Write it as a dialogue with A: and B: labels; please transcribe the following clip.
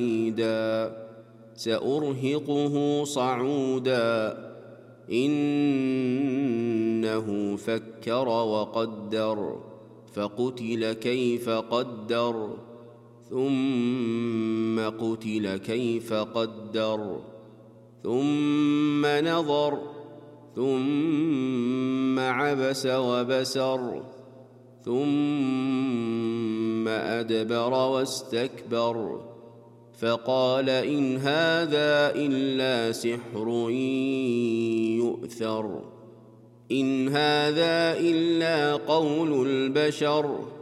A: عنيدا سأرهقه صعودا إنه فكر وقدر فقتل كيف قدر ثم قتل كيف قدر ثم نظر ثم عبس وبسر ثم أدبر واستكبر فقال إن هذا إلا سحر يؤثر إن هذا إلا قول البشر